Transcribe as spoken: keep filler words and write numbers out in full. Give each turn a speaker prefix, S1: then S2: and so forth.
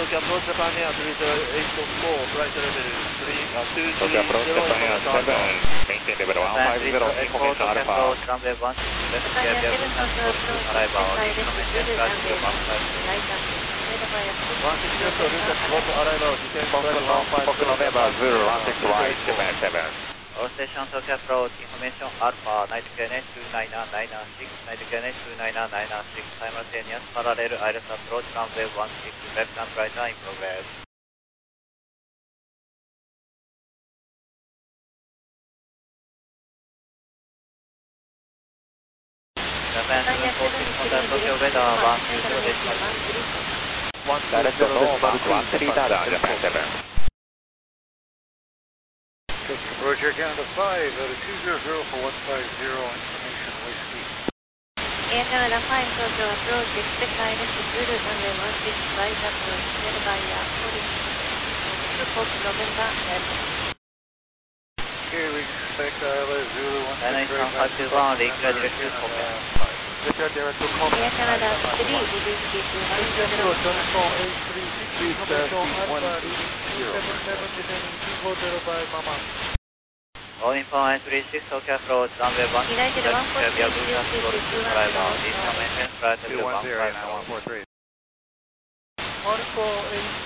S1: Tokyo approach Japan Air three zero eight four, flight level three, uh, two three
S2: Tokyo approach
S1: zero,
S2: Japan Air seven, maintain level one five zero, information Alpha.
S3: Runway one six, left gear, Delta transport to arrival, information flight level one five zero.
S1: one six zero, Luton, go to arrival, descend flight one five zero.
S2: November zero one six right, Japan seven.
S3: All station Tokyo approach, information Alpha, night K N two nine nine six, night K N two nine nine six, simultaneous parallel iris approach, runway one six, left and right are in progress. Japan seven four six, contact Tokyo weather one three zero decimal three.
S2: Direct normal one three data, Japan seven.
S4: Roger, Canada five, out of two zero zero for one five zero, information Whiskey.
S5: Air Canada five, Tokyo approach, expect iris Zulu, runway one six, right approach, cleared by uh, forty, two four November, Delta.
S4: Okay, we expect I L S Zulu one six,
S3: Nine
S4: right
S3: five two one, declare direction open.
S5: Air Canada three, release K two nine zero.
S4: Please uh, speed one zero.
S3: All information three six, Tokyo approach, runway one six,
S5: United
S3: left
S5: one four
S3: gear,
S5: three
S3: Delta
S5: zero
S3: transport to arrival, information flight level one five zero.
S2: four three.
S4: one four eight